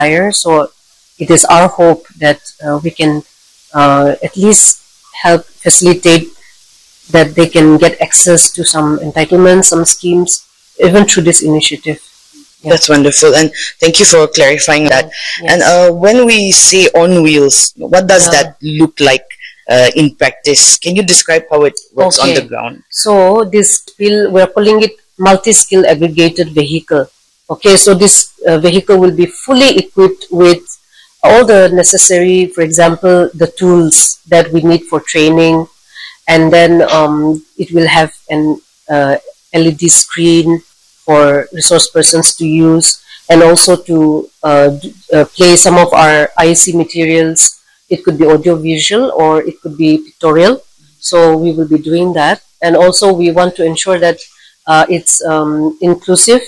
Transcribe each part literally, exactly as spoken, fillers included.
So it is our hope that uh, we can uh, at least help facilitate that they can get access to some entitlements, some schemes, even through this initiative. Yeah. That's wonderful, and thank you for clarifying that. Yes. And uh, when we say on wheels, what does yeah. that look like uh, in practice? Can you describe how it works okay. on the ground? So this wheel, we're calling it multi-skill aggregated vehicle. Okay, so this uh, vehicle will be fully equipped with all the necessary, for example, the tools that we need for training, and then um, it will have an uh, L E D screen for resource persons to use, and also to uh, uh, play some of our I C materials. It could be audio-visual or it could be pictorial. So we will be doing that, and also we want to ensure that uh, it's um, inclusive.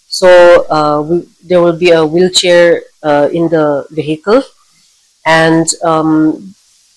So uh, we, there will be a wheelchair uh, in the vehicle, and um,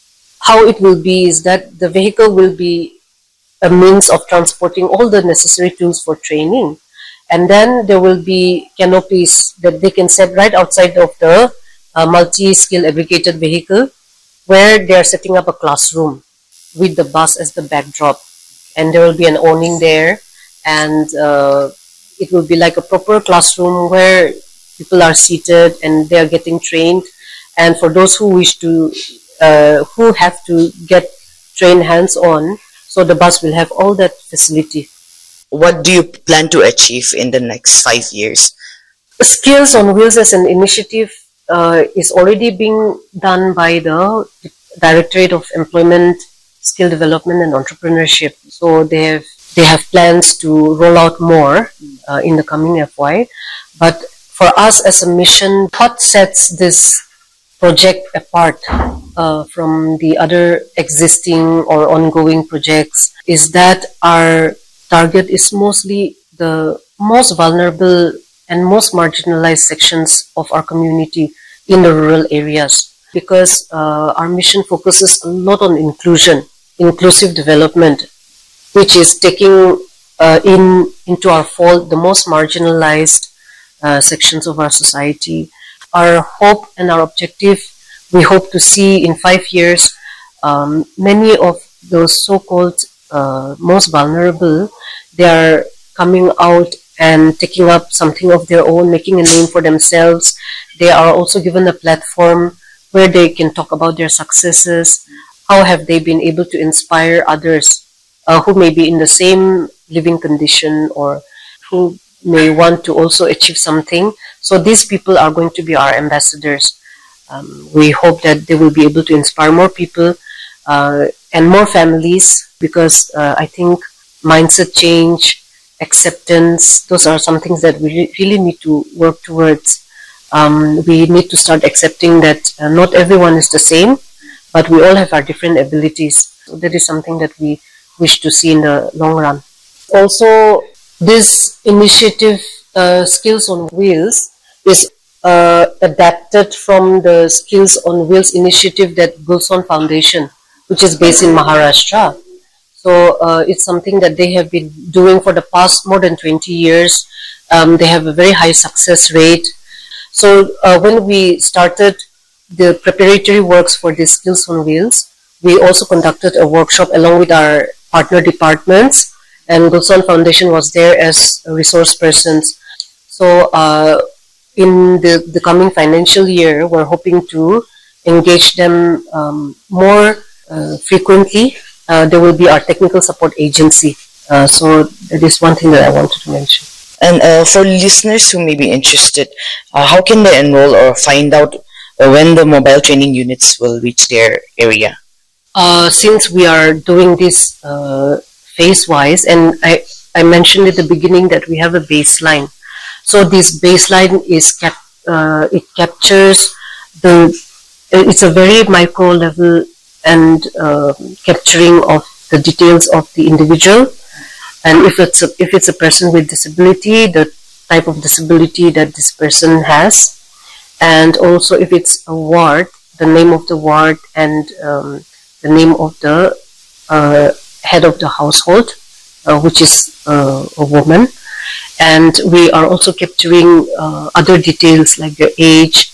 how it will be is that the vehicle will be a means of transporting all the necessary tools for training. And then there will be canopies that they can set right outside of the uh, multi-skill aggregated vehicle, where they are setting up a classroom with the bus as the backdrop. And there will be an awning there, and uh, it will be like a proper classroom where people are seated and they are getting trained. And for those who wish to, uh, who have to get trained hands-on, so the bus will have all that facility. What do you plan to achieve in the next five years? Skills on Wheels as an initiative uh, is already being done by the Directorate of Employment, Skill Development and Entrepreneurship. So they have they have plans to roll out more uh, in the coming F Y. But for us as a mission, what sets this project apart uh, from the other existing or ongoing projects is that our target is mostly the most vulnerable and most marginalized sections of our community in the rural areas, because uh, our mission focuses a lot on inclusion, inclusive development, which is taking uh, in into our fold the most marginalized uh, sections of our society. Our hope and our objective, we hope to see in five years um, many of those so-called uh, most vulnerable, they are coming out and taking up something of their own, making a name for themselves. They are also given a platform where they can talk about their successes. How have they been able to inspire others uh, who may be in the same living condition or who may want to also achieve something. So these people are going to be our ambassadors. Um, we hope that they will be able to inspire more people uh, and more families, because uh, I think mindset change, acceptance, those are some things that we really need to work towards. Um, we need to start accepting that uh, not everyone is the same, but we all have our different abilities. So that is something that we wish to see in the long run. Also, this initiative, uh, Skills on Wheels, is uh, adapted from the Skills on Wheels initiative that Gulson Foundation, which is based in Maharashtra. So uh, it's something that they have been doing for the past more than twenty years. Um, they have a very high success rate. So uh, when we started the preparatory works for the Skills on Wheels, we also conducted a workshop along with our partner departments, and Gulson Foundation was there as resource persons. So uh, in the, the coming financial year, we're hoping to engage them um, more uh, frequently. Uh, there will be our technical support agency. Uh, so that is one thing that I wanted to mention. And uh, for listeners who may be interested, uh, how can they enroll or find out uh, when the mobile training units will reach their area? Uh, since we are doing this uh, phase-wise, and I, I mentioned at the beginning that we have a baseline. So this baseline is cap uh, it captures the, it's a very micro level and uh, capturing of the details of the individual, and if it's a, if it's a person with disability, the type of disability that this person has, and also if it's a ward, the name of the ward and um, the name of the uh, head of the household, uh, which is uh, a woman. And we are also capturing uh, other details like their age,